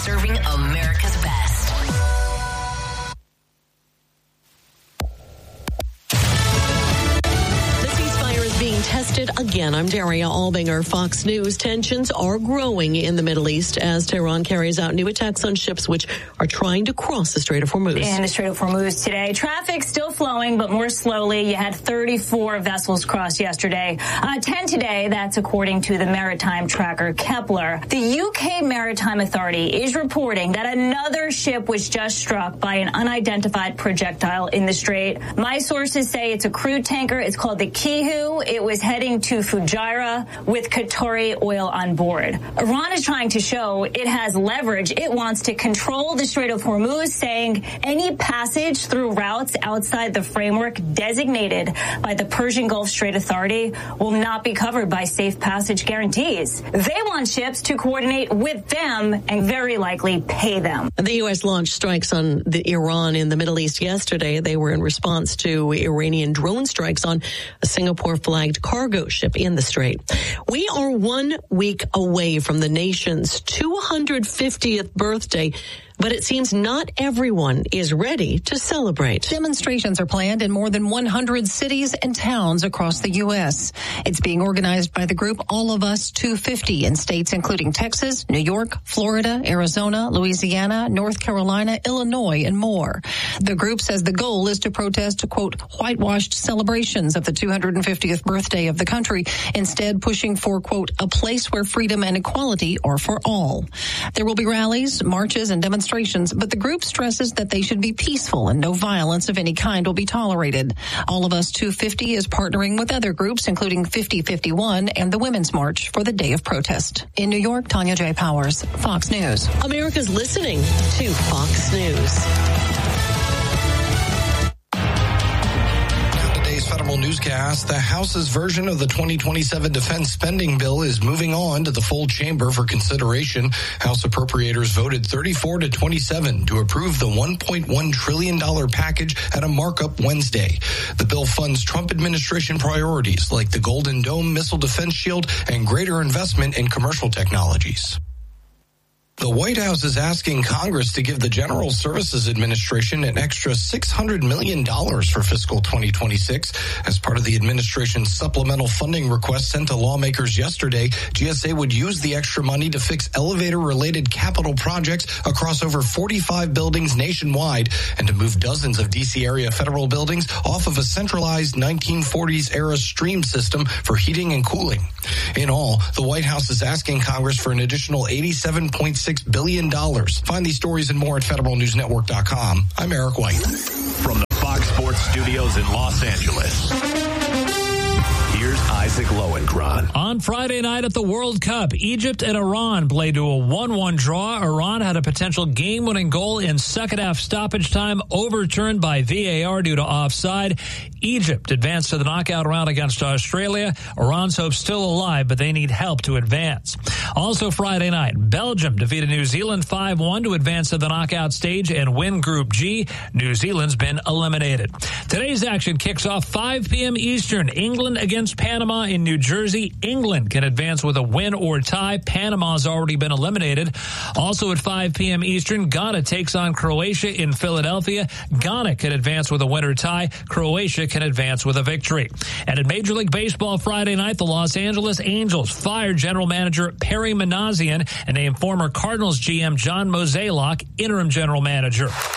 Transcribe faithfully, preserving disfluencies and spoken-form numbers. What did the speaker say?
serving America's best. Being tested again. I'm Daria Albinger. Fox News. Tensions are growing in the Middle East as Tehran carries out new attacks on ships which are trying to cross the Strait of Hormuz. In the Strait of Hormuz today, traffic still flowing, but more slowly. You had thirty-four vessels cross yesterday. Uh, ten today, that's according to the maritime tracker Kepler. The U K Maritime Authority is reporting that another ship was just struck by an unidentified projectile in the strait. My sources say it's a crude tanker. It's called the Kihu. It was heading to Fujairah with Qatari oil on board. Iran is trying to show it has leverage. It wants to control the Strait of Hormuz, saying any passage through routes outside the framework designated by the Persian Gulf Strait Authority will not be covered by safe passage guarantees. They want ships to coordinate with them and very likely pay them. The U S launched strikes on the Iran in the Middle East yesterday. They were in response to Iranian drone strikes on a Singapore-flagged cargo ship in the strait. We are one week away from the nation's two hundred fiftieth birthday, but it seems not everyone is ready to celebrate. Demonstrations are planned in more than one hundred cities and towns across the U S. It's being organized by the group All of Us two fifty in states including Texas, New York, Florida, Arizona, Louisiana, North Carolina, Illinois, and more. The group says the goal is to protest, quote, whitewashed celebrations of the two hundred fiftieth birthday of the country, instead pushing for, quote, a place where freedom and equality are for all. There will be rallies, marches, and demonstrations. But the group stresses that they should be peaceful and no violence of any kind will be tolerated. All of Us two fifty is partnering with other groups, including fifty fifty-one and the Women's March for the Day of Protest. In New York, Tanya J. Powers, Fox News. America's listening to Fox News. Federal newscast. The House's version of the twenty twenty-seven defense spending bill is moving on to the full chamber for consideration. House appropriators voted thirty-four to twenty-seven to approve the one point one trillion dollars package at a markup Wednesday. The bill funds Trump administration priorities like the Golden Dome missile defense shield and greater investment in commercial technologies. The White House is asking Congress to give the General Services Administration an extra six hundred million dollars for fiscal twenty twenty-six. As part of the administration's supplemental funding request sent to lawmakers yesterday, G S A would use the extra money to fix elevator-related capital projects across over forty-five buildings nationwide and to move dozens of D C area federal buildings off of a centralized nineteen forties-era stream system for heating and cooling. In all, the White House is asking Congress for an additional eighty-seven point six billion dollars. Find these stories and more at federal news network dot com. I'm Eric White. From the Fox Sports Studios in Los Angeles, here's Isaac Lowenkron. On Friday night at the World Cup, Egypt and Iran played to a one one draw. Iran had a potential game-winning goal in second-half stoppage time, overturned by V A R due to offside. Egypt advanced to the knockout round against Australia. Iran's hopes still alive, but they need help to advance. Also Friday night, Belgium defeated New Zealand five one to advance to the knockout stage and win Group G. New Zealand's been eliminated. Today's action kicks off five p.m. Eastern. England against Panama in New Jersey. England can advance with a win or tie. Panama's already been eliminated. Also at five p.m. Eastern, Ghana takes on Croatia in Philadelphia. Ghana can advance with a win or tie. Croatia can advance with a victory. And in Major League Baseball Friday night, the Los Angeles Angels fired general manager Perry Manassian and named former Cardinals G M John Mozeliak interim general manager.